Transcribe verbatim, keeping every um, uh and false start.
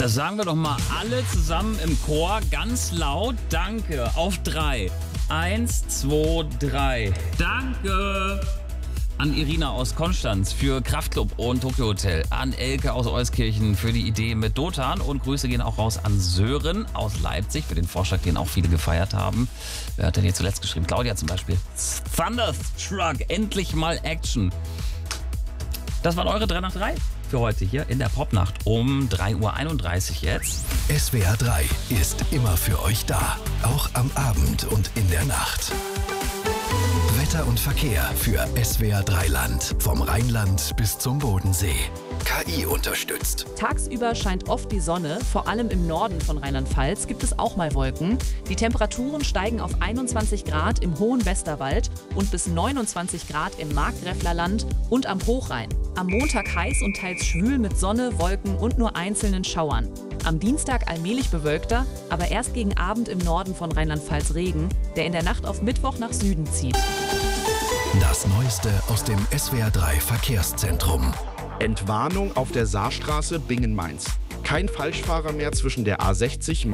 Das sagen wir doch mal alle zusammen im Chor, ganz laut. Danke. Auf drei. Eins, zwei, drei. Danke. An Irina aus Konstanz für Kraftklub und Tokyo Hotel. An Elke aus Euskirchen für die Idee mit Dotan. Und Grüße gehen auch raus an Sören aus Leipzig für den Vorschlag, den auch viele gefeiert haben. Wer hat denn hier zuletzt geschrieben? Claudia zum Beispiel. Thunderstruck, endlich mal Action. Das waren eure drei nach drei für heute hier in der Popnacht um drei Uhr einunddreißig jetzt. S W R drei ist immer für euch da, auch am Abend und in der Nacht. Wetter und Verkehr für S W R drei Land, vom Rheinland bis zum Bodensee. K I unterstützt. Tagsüber scheint oft die Sonne, vor allem im Norden von Rheinland-Pfalz gibt es auch mal Wolken. Die Temperaturen steigen auf einundzwanzig Grad im hohen Westerwald und bis neunundzwanzig Grad im Markgräflerland und am Hochrhein. Am Montag heiß und teils schwül mit Sonne, Wolken und nur einzelnen Schauern. Am Dienstag allmählich bewölkter, aber erst gegen Abend im Norden von Rheinland-Pfalz Regen, der in der Nacht auf Mittwoch nach Süden zieht. Das Neueste aus dem S W R drei Verkehrszentrum. Entwarnung auf der Saarstraße Bingen-Mainz. Kein Falschfahrer mehr zwischen der A sechzig